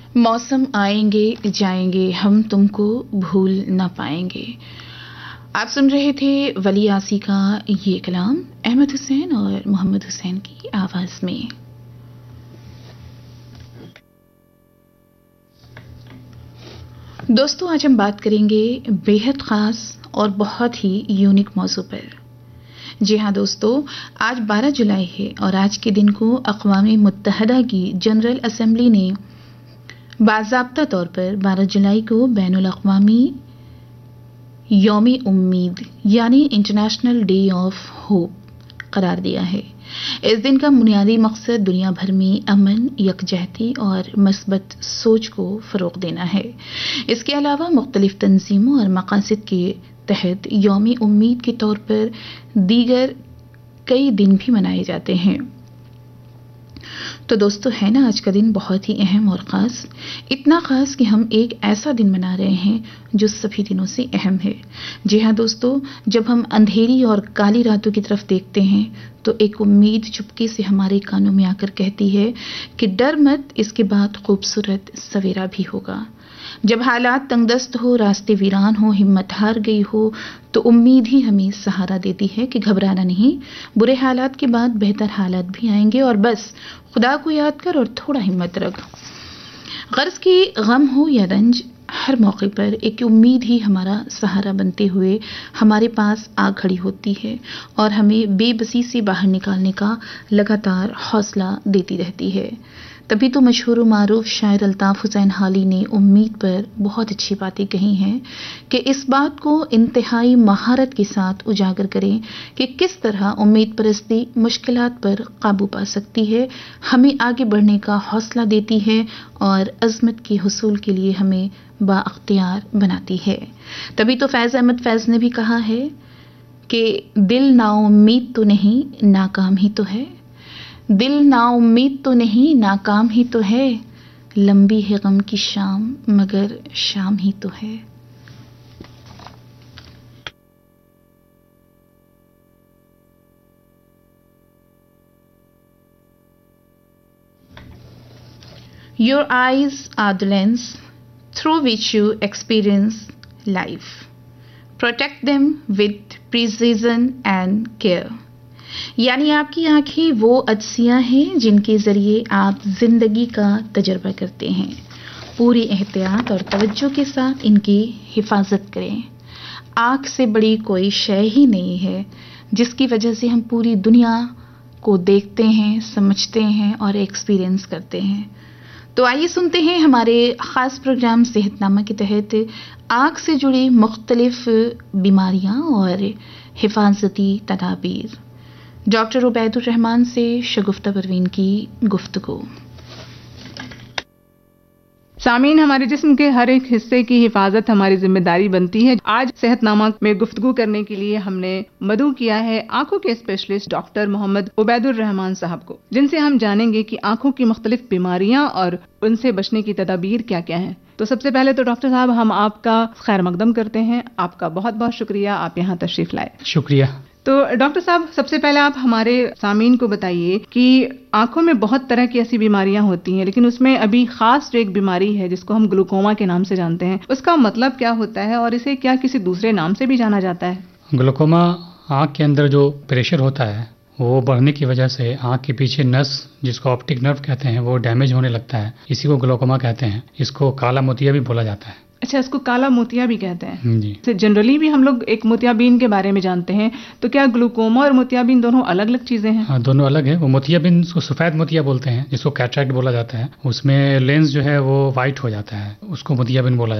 मौसम आएंगे जाएंगे हम तुमको भूल ना पाएंगे। आप सुन रहे थे वली आसी का ये कलाम अहमद हुसैन और मोहम्मद हुसैन की आवाज में। दोस्तों, आज हम बात करेंगे बेहद खास और बहुत ही यूनिक मौजू पर। जी हाँ दोस्तों, आज 12 जुलाई है और आज के दिन को अक़वाम मुत्तहदा की जनरल असेंबली ने बाज़ाब्ता तौर पर 12 जुलाई को बैनुल अक़वामी यौम उम्मीद यानी इंटरनेशनल डे ऑफ होप करार दिया है। इस दिन का बुनियादी मकसद दुनिया भर में अमन, यकजहती और मस्बत सोच को फ़रोग़ देना है। इसके अलावा मुख्तलिफ तंजीमों और मक़ासिद के तहत यौम उम्मीद के तौर पर दीगर कई दिन भी मनाए जाते हैं। तो दोस्तों, है ना आज का दिन बहुत ही अहम और ख़ास, इतना ख़ास कि हम एक ऐसा दिन मना रहे हैं जो सभी दिनों से अहम है। जी हाँ दोस्तों, जब हम अंधेरी और काली रातों की तरफ देखते हैं तो एक उम्मीद चुपके से हमारे कानों में आकर कहती है कि डर मत, इसके बाद खूबसूरत सवेरा भी होगा। जब हालात तंगदस्त हो, रास्ते वीरान हो, हिम्मत हार गई हो, तो उम्मीद ही हमें सहारा देती है कि घबराना नहीं, बुरे हालात के बाद बेहतर हालात भी आएंगे और बस खुदा को याद कर और थोड़ा हिम्मत रख। गर्ज की गम हो या रंज, हर मौके पर एक उम्मीद ही हमारा सहारा बनते हुए हमारे पास आ खड़ी होती है और हमें बेबसी से बाहर निकालने का लगातार हौसला देती रहती है। तभी तो मशहूर मारूफ शायर अल्ताफ हुसैन हाली ने उम्मीद पर बहुत अच्छी बातें कही हैं कि इस बात को इंतहाई महारत के साथ उजागर करें कि किस तरह उम्मीद परस्ती मुश्किलात पर काबू पा सकती है, हमें आगे बढ़ने का हौसला देती है और अज़मत के हुसूल के लिए हमें बाअख्तियार बनाती है। तभी तो फैज़ अहमद फैज़ ने भी कहा है कि दिल नाउम्मीद तो नहीं, नाकाम ही तो है। दिल नाउम्मीद तो नहीं, नाकाम ही तो है। लंबी है गम की शाम, मगर शाम ही तो है। Your eyes are the lens through which you experience life. Protect them with precision and care. यानी आपकी आंखें वो अज्सियां हैं जिनके जरिए आप जिंदगी का तजर्बा करते हैं। पूरी एहतियात और तवज्जो के साथ इनकी हिफाजत करें। आंख से बड़ी कोई शय ही नहीं है जिसकी वजह से हम पूरी दुनिया को देखते हैं, समझते हैं और एक्सपीरियंस करते हैं। तो आइए सुनते हैं हमारे ख़ास प्रोग्राम सेहतनामा के तहत आंख से जुड़ी मुख्तलिफ बीमारियां और हिफाजती तदाबीर। डॉक्टर उबैदुर रहमान से शगुफ्ता परवीन की गुफ्तगू। सामीन, हमारे जिस्म के हर एक हिस्से की हिफाजत हमारी जिम्मेदारी बनती है। आज सेहतनामा में गुफ्तगू करने के लिए हमने मदऊ किया है आंखों के स्पेशलिस्ट डॉक्टर मोहम्मद उबैदुर रहमान साहब को, जिनसे हम जानेंगे कि आंखों की मुख्तलिफ बीमारियां और उनसे बचने की तदाबीर क्या क्या हैं। तो सबसे पहले तो डॉक्टर साहब, हम आपका खैर मकदम करते हैं। आपका बहुत बहुत शुक्रिया, आप यहाँ तशरीफ लाए। शुक्रिया। तो डॉक्टर साहब, सबसे पहले आप हमारे सामीन को बताइए कि आंखों में बहुत तरह की ऐसी बीमारियां होती हैं, लेकिन उसमें अभी खास जो एक बीमारी है जिसको हम ग्लूकोमा के नाम से जानते हैं, उसका मतलब क्या होता है और इसे क्या किसी दूसरे नाम से भी जाना जाता है? ग्लूकोमा आंख के अंदर जो प्रेशर होता है वो बढ़ने की वजह से आंख के पीछे नस, जिसको ऑप्टिक नर्व कहते हैं, वो डैमेज होने लगता है। इसी को ग्लूकोमा कहते हैं। इसको काला मोतिया भी बोला जाता है। अच्छा, इसको काला मोतिया भी कहते हैं जी। जनरली भी हम लोग एक मोतियाबिंद के बारे में जानते हैं, तो क्या ग्लूकोमा और मोतियाबिंद दोनों अलग अलग चीजें हैं? हाँ, दोनों अलग है। वो मोतियाबिंद उसको सफेद मोतिया बोलते हैं, जिसको कैटरैक्ट बोला जाता है। उसमें लेंस जो है वो वाइट हो जाता है, उसको मोतियाबिंद बोला